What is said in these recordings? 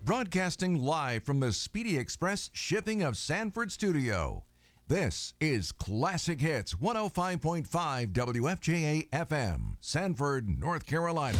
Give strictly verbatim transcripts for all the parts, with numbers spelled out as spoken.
broadcasting live from the Speedy Express Shipping of Sanford studio. This is Classic Hits one oh five point five W F J A F M, Sanford, North Carolina.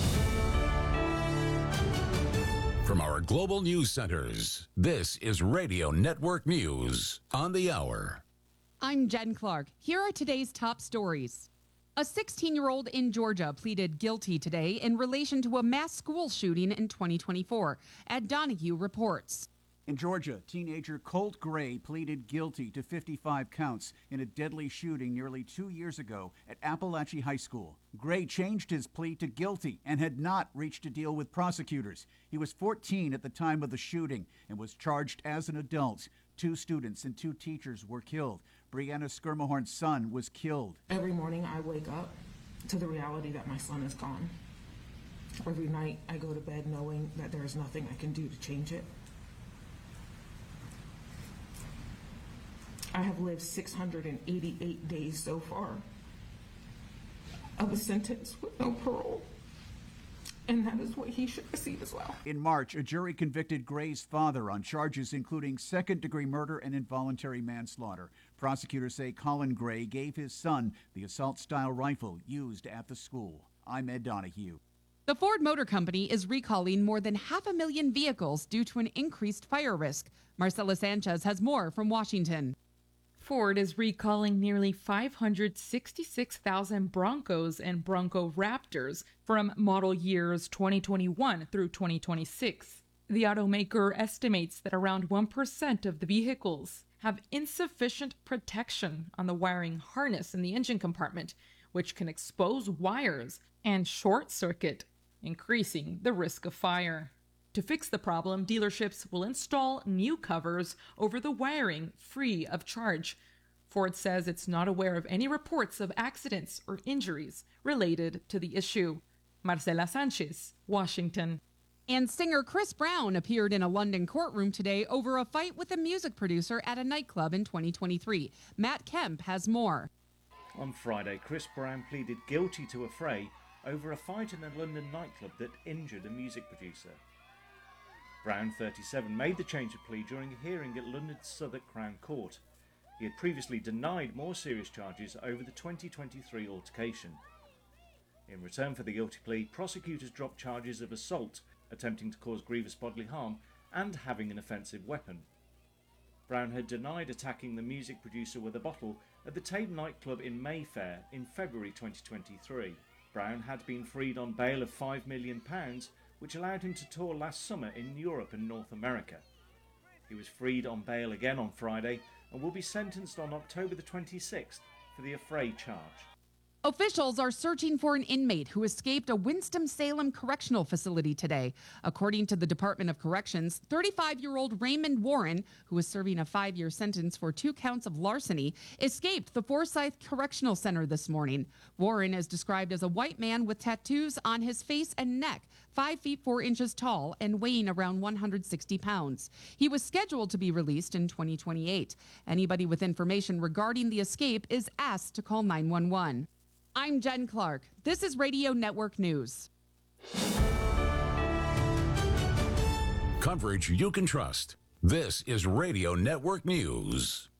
From our global news centers, this is Radio Network News on the hour. I'm Jen Clark. Here are today's top stories. A sixteen-year-old in Georgia pleaded guilty today in relation to a mass school shooting in twenty twenty-four. Ed Donahue reports. In Georgia, teenager Colt Gray pleaded guilty to fifty-five counts in a deadly shooting nearly two years ago at Appalachia High School. Gray changed his plea to guilty and had not reached a deal with prosecutors. He was fourteen at the time of the shooting and was charged as an adult. Two students and two teachers were killed. Brianna Skirmahorn's son was killed. Every morning I wake up to the reality that my son is gone. Every night I go to bed knowing that there is nothing I can do to change it. I have lived six hundred eighty-eight days so far of a sentence with no parole. And that is what he should receive as well. In March, a jury convicted Gray's father on charges including second-degree murder and involuntary manslaughter. Prosecutors say Colin Gray gave his son the assault-style rifle used at the school. I'm Ed Donahue. The Ford Motor Company is recalling more than half a million vehicles due to an increased fire risk. Marcela Sanchez has more from Washington. Ford is recalling nearly five hundred sixty-six thousand Broncos and Bronco Raptors from model years twenty twenty-one through twenty twenty-six. The automaker estimates that around one percent of the vehicles have insufficient protection on the wiring harness in the engine compartment, which can expose wires and short circuit, increasing the risk of fire. To fix the problem, dealerships will install new covers over the wiring free of charge. Ford says it's not aware of any reports of accidents or injuries related to the issue. Marcela Sanchez, Washington. And singer Chris Brown appeared in a London courtroom today over a fight with a music producer at a nightclub in twenty twenty-three. Matt Kemp has more. On Friday, Chris Brown pleaded guilty to a fray over a fight in a London nightclub that injured a music producer. Brown, thirty-seven, made the change of plea during a hearing at London's Southwark Crown Court. He had previously denied more serious charges over the twenty twenty-three altercation. In return for the guilty plea, prosecutors dropped charges of assault, attempting to cause grievous bodily harm, and having an offensive weapon. Brown had denied attacking the music producer with a bottle at the Tate nightclub in Mayfair in February twenty twenty-three. Brown had been freed on bail of five million pounds, which allowed him to tour last summer in Europe and North America. He was freed on bail again on Friday and will be sentenced on October the twenty-sixth for the affray charge. Officials are searching for an inmate who escaped a Winston-Salem correctional facility today. According to the Department of Corrections, thirty-five-year-old Raymond Warren, who is serving a five-year sentence for two counts of larceny, escaped the Forsyth Correctional Center this morning. Warren is described as a white man with tattoos on his face and neck, five feet four inches tall and weighing around one hundred sixty pounds. He was scheduled to be released in twenty twenty-eight. Anybody with information regarding the escape is asked to call nine one one. I'm Jen Clark. This is Radio Network News. Coverage you can trust. This is Radio Network News.